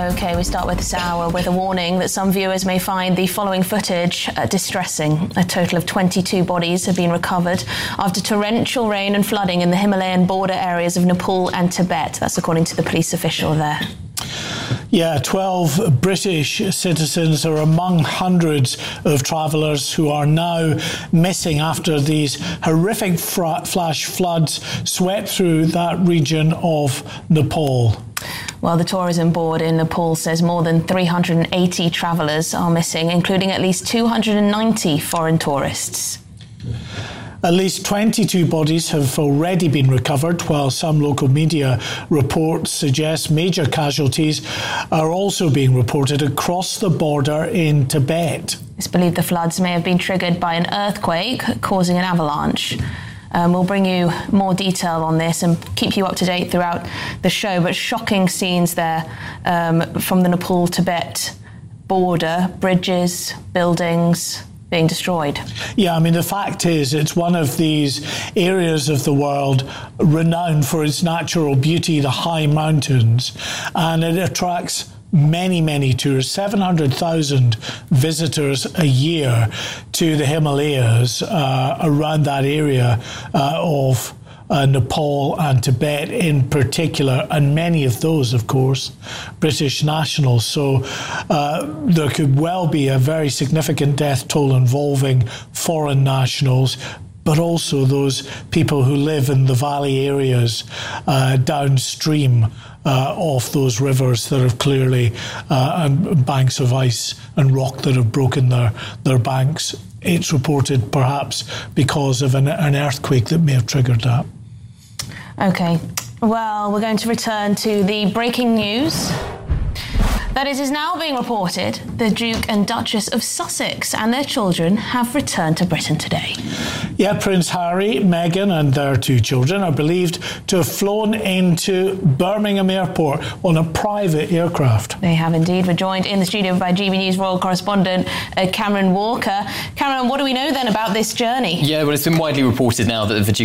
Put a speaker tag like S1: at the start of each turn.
S1: OK, we start with this hour with a warning that some viewers may find the following footage distressing. A total of 22 bodies have been recovered after torrential rain and flooding in the Himalayan border areas of Nepal and Tibet. That's according to the police official there.
S2: Yeah, 12 British citizens are among hundreds of travellers who are now missing after these horrific flash floods swept through that region of Nepal.
S1: Well, the tourism board in Nepal says more than 380 travellers are missing, including at least 290 foreign tourists.
S2: At least 22 bodies have already been recovered, while some local media reports suggest major casualties are also being reported across the border in Tibet.
S1: It's believed the floods may have been triggered by an earthquake causing an avalanche. We'll bring you more detail on this and keep you up to date throughout the show, but shocking scenes there from the Nepal-Tibet border, bridges, buildings being destroyed.
S2: Yeah, I mean, the fact is it's one of these areas of the world renowned for its natural beauty, the high mountains, and it attracts many tourists, 700,000 visitors a year to the Himalayas around that area of Nepal and Tibet in particular, and many of those, of course, British nationals. So there could well be a very significant death toll involving foreign nationals, but also those people who live in the valley areas downstream of those rivers that have clearly and banks of ice and rock that have broken their banks. It's reported perhaps because of an earthquake that may have triggered that.
S1: OK, well, we're going to return to the breaking news. That it is now being reported the Duke and Duchess of Sussex and their children have returned to Britain today.
S2: Yeah, Prince Harry, Meghan and their two children are believed to have flown into Birmingham Airport on a private aircraft.
S1: They have indeed. We're joined in the studio by GB News royal correspondent Cameron Walker. Cameron, what do we know then about this journey?
S3: Yeah, well, it's been widely reported now that the Duke